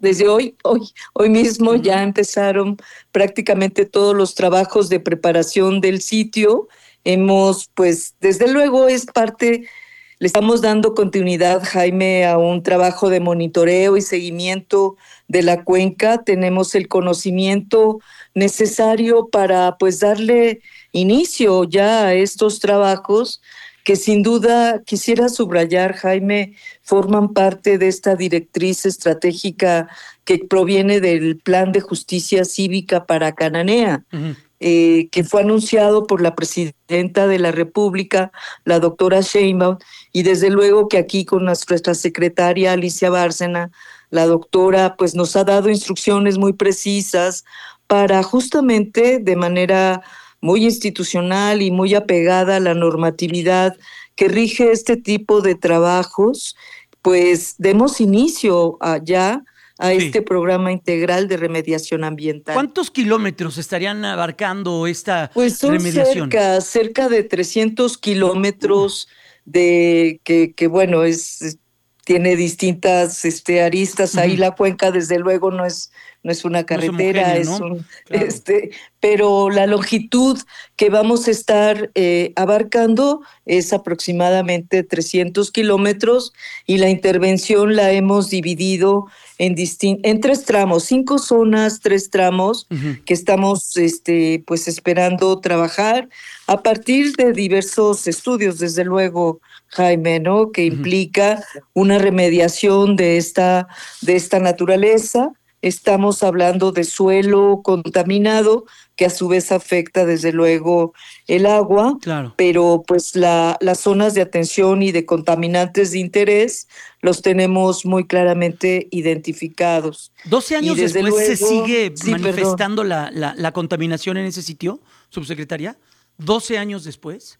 desde hoy mismo ya empezaron prácticamente todos los trabajos de preparación del sitio. Hemos, pues, desde luego es parte, le estamos dando continuidad, Jaime, a un trabajo de monitoreo y seguimiento de la cuenca. Tenemos el conocimiento necesario para, pues, darle inicio ya a estos trabajos que sin duda quisiera subrayar, Jaime, forman parte de esta directriz estratégica que proviene del Plan de Justicia Cívica para Cananea, que fue anunciado por la presidenta de la República, la doctora Sheinbaum, y desde luego que aquí con nuestra secretaria Alicia Bárcena, la doctora, pues nos ha dado instrucciones muy precisas para justamente de manera muy institucional y muy apegada a la normatividad que rige este tipo de trabajos, pues demos inicio ya a este programa integral de remediación ambiental. ¿Cuántos kilómetros estarían abarcando esta pues son remediación? cerca de 300 kilómetros de que bueno, tiene distintas aristas. Ahí la cuenca desde luego no es una carretera, es homogénea, ¿no? Claro. Pero la longitud que vamos a estar abarcando es aproximadamente 300 kilómetros y la intervención la hemos dividido en 3 tramos, 5 zonas, 3 tramos que estamos pues esperando trabajar a partir de diversos estudios, desde luego, Jaime, ¿no? Que implica una remediación de esta naturaleza. Estamos hablando de suelo contaminado, que a su vez afecta desde luego el agua, claro. Pero pues las zonas de atención y de contaminantes de interés los tenemos muy claramente identificados. 12 años después luego, ¿se sigue manifestando la contaminación en ese sitio, subsecretaria? ¿12 años después?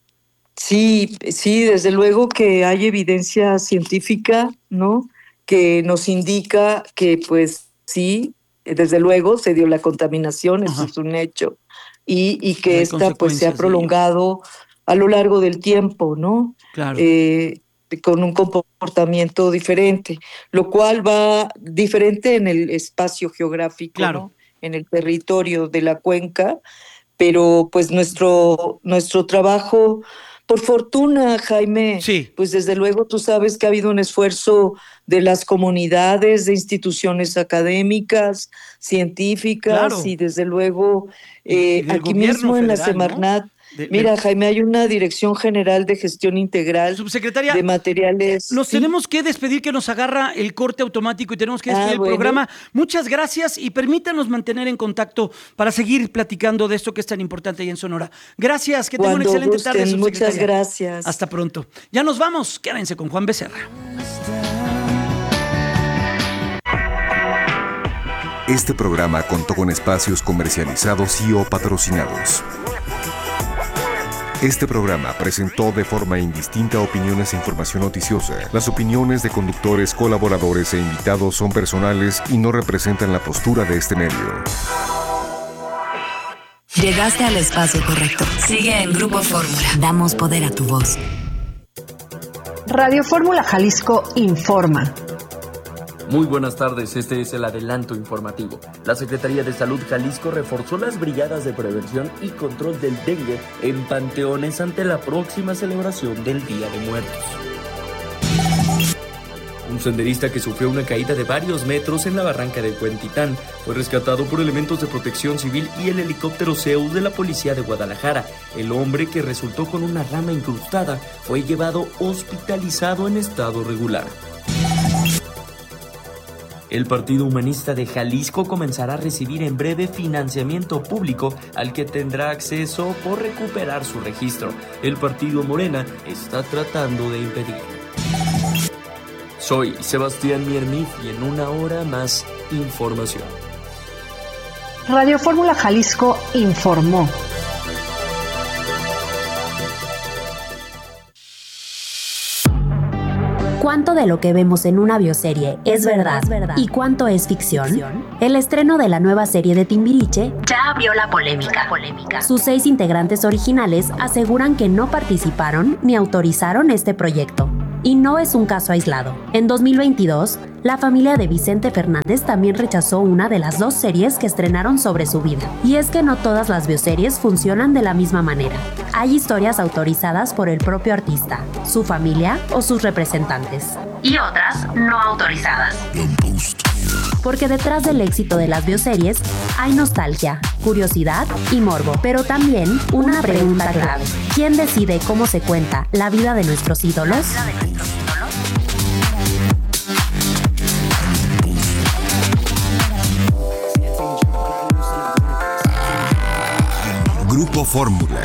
Sí, desde luego que hay evidencia científica, ¿no? Que nos indica que pues sí, desde luego se dio la contaminación, eso es un hecho, y que esta pues se ha prolongado a lo largo del tiempo, ¿no? Claro. Con un comportamiento diferente, lo cual va diferente en el espacio geográfico, claro. ¿no? En el territorio de la cuenca, pero pues nuestro trabajo, por fortuna, Jaime, sí. pues desde luego tú sabes que ha habido un esfuerzo de las comunidades, de instituciones académicas, científicas, claro. y desde luego aquí federal, mismo en la Semarnat, ¿no? Mira, Jaime, hay una Dirección General de Gestión Integral Subsecretaria, de Materiales. Nos tenemos que despedir, que nos agarra el corte automático y tenemos que despedir el programa. Muchas gracias y permítanos mantener en contacto para seguir platicando de esto que es tan importante ahí en Sonora. Gracias, que tengan una excelente tarde, subsecretaria. Muchas gracias. Hasta pronto. Ya nos vamos, quédense con Juan Becerra. Este programa contó con espacios comercializados y o patrocinados. Este programa presentó de forma indistinta opiniones e información noticiosa. Las opiniones de conductores, colaboradores e invitados son personales y no representan la postura de este medio. Llegaste al espacio correcto. Sigue en Grupo Fórmula. Damos poder a tu voz. Radio Fórmula Jalisco informa. Muy buenas tardes, este es el adelanto informativo. La Secretaría de Salud Jalisco reforzó las brigadas de prevención y control del dengue en panteones ante la próxima celebración del Día de Muertos. Un senderista que sufrió una caída de varios metros en la barranca de Cuentitán fue rescatado por elementos de protección civil y el helicóptero Zeus de la Policía de Guadalajara. El hombre, que resultó con una rama incrustada, fue llevado hospitalizado en estado regular. El Partido Humanista de Jalisco comenzará a recibir en breve financiamiento público al que tendrá acceso por recuperar su registro. El partido Morena está tratando de impedirlo. Soy Sebastián Miermif y en una hora más información. Radio Fórmula Jalisco informó. ¿Cuánto de lo que vemos en una bioserie es verdad y cuánto es ficción? El estreno de la nueva serie de Timbiriche ya abrió la polémica. Sus 6 integrantes originales aseguran que no participaron ni autorizaron este proyecto. Y no es un caso aislado. En 2022, La familia de Vicente Fernández también rechazó una de las 2 series que estrenaron sobre su vida. Y es que no todas las bioseries funcionan de la misma manera. Hay historias autorizadas por el propio artista, su familia o sus representantes. Y otras no autorizadas. Porque detrás del éxito de las bioseries hay nostalgia, curiosidad y morbo, pero también una pregunta clave. ¿Quién decide cómo se cuenta la vida de nuestros ídolos? Grupo Fórmula.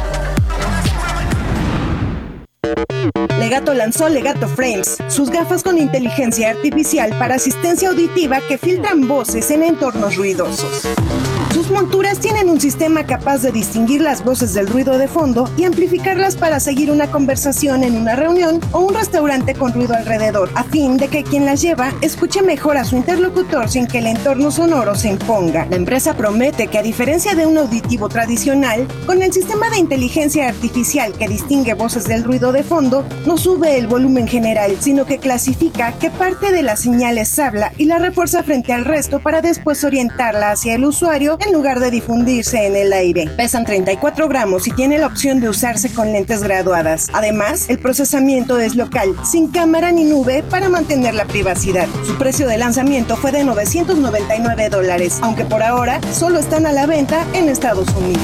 Legato lanzó Legato Frames, sus gafas con inteligencia artificial para asistencia auditiva que filtran voces en entornos ruidosos. Sus monturas tienen un sistema capaz de distinguir las voces del ruido de fondo y amplificarlas para seguir una conversación en una reunión o un restaurante con ruido alrededor, a fin de que quien las lleva escuche mejor a su interlocutor sin que el entorno sonoro se imponga. La empresa promete que, a diferencia de un auditivo tradicional, con el sistema de inteligencia artificial que distingue voces del ruido de fondo, no sube el volumen general, sino que clasifica qué parte de las señales habla y la refuerza frente al resto para después orientarla hacia el usuario en lugar de difundirse en el aire. Pesan 34 gramos y tiene la opción de usarse con lentes graduadas. Además, el procesamiento es local, sin cámara ni nube para mantener la privacidad. Su precio de lanzamiento fue de $999, aunque por ahora solo están a la venta en Estados Unidos.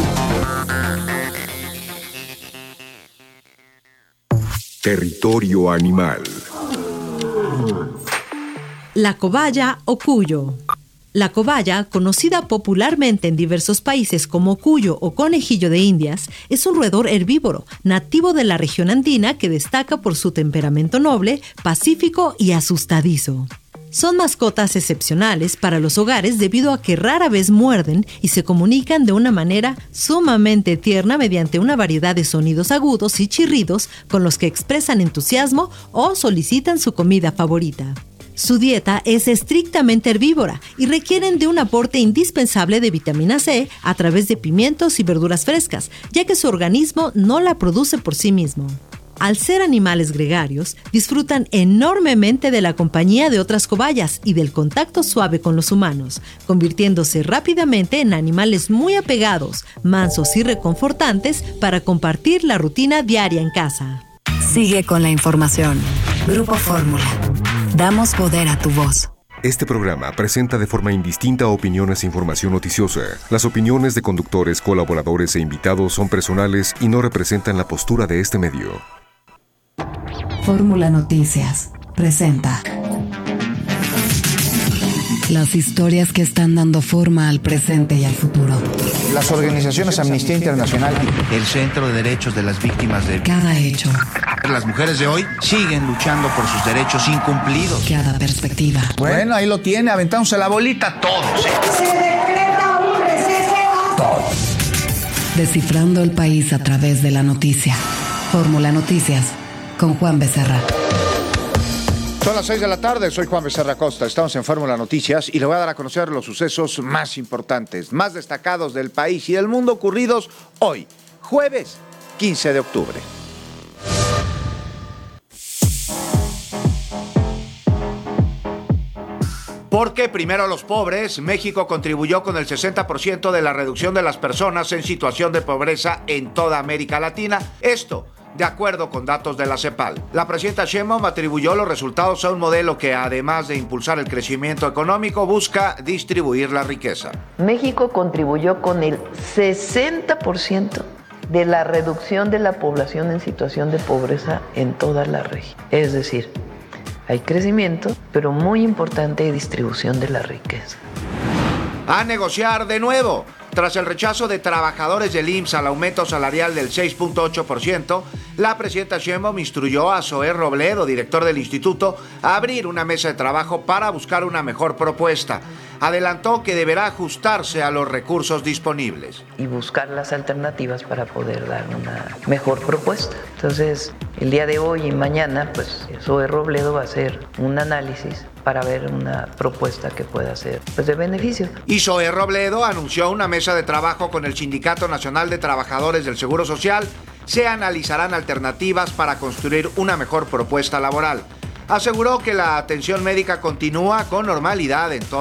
Territorio animal. La cobaya o cuyo. La cobaya, conocida popularmente en diversos países como cuyo o conejillo de Indias, es un roedor herbívoro, nativo de la región andina que destaca por su temperamento noble, pacífico y asustadizo. Son mascotas excepcionales para los hogares debido a que rara vez muerden y se comunican de una manera sumamente tierna mediante una variedad de sonidos agudos y chirridos con los que expresan entusiasmo o solicitan su comida favorita. Su dieta es estrictamente herbívora y requieren de un aporte indispensable de vitamina C a través de pimientos y verduras frescas, ya que su organismo no la produce por sí mismo. Al ser animales gregarios, disfrutan enormemente de la compañía de otras cobayas y del contacto suave con los humanos, convirtiéndose rápidamente en animales muy apegados, mansos y reconfortantes para compartir la rutina diaria en casa. Sigue con la información. Grupo Fórmula. Damos poder a tu voz. Este programa presenta de forma indistinta opiniones e información noticiosa. Las opiniones de conductores, colaboradores e invitados son personales y no representan la postura de este medio. Fórmula Noticias presenta las historias que están dando forma al presente y al futuro. Las organizaciones Amnistía Internacional, el Centro de Derechos de las Víctimas de cada hecho. Las mujeres de hoy siguen luchando por sus derechos incumplidos. Cada perspectiva. Bueno, ahí lo tiene, aventándose la bolita todos. Se decreta un receso. Todos. Descifrando el país a través de la noticia. Fórmula Noticias con Juan Becerra. Son las 6 de la tarde, soy Juan Becerra Costa, estamos en Fórmula Noticias y le voy a dar a conocer los sucesos más importantes, más destacados del país y del mundo ocurridos hoy, jueves 15 de octubre. Porque primero los pobres, México contribuyó con el 60% de la reducción de las personas en situación de pobreza en toda América Latina. Esto, de acuerdo con datos de la CEPAL. La presidenta Sheinbaum atribuyó los resultados a un modelo que, además de impulsar el crecimiento económico, busca distribuir la riqueza. México contribuyó con el 60% de la reducción de la población en situación de pobreza en toda la región. Es decir, hay crecimiento, pero muy importante distribución de la riqueza. A negociar de nuevo. Tras el rechazo de trabajadores del IMSS al aumento salarial del 6.8%, la presidenta Sheinbaum instruyó a Zoé Robledo, director del instituto, a abrir una mesa de trabajo para buscar una mejor propuesta. Adelantó que deberá ajustarse a los recursos disponibles. Y buscar las alternativas para poder dar una mejor propuesta. Entonces, el día de hoy y mañana, pues Zoé Robledo va a hacer un análisis para ver una propuesta que pueda ser de beneficio. Y Zoé Robledo anunció una mesa de trabajo con el Sindicato Nacional de Trabajadores del Seguro Social. Se analizarán alternativas para construir una mejor propuesta laboral. aseguró que la atención médica continúa con normalidad en todo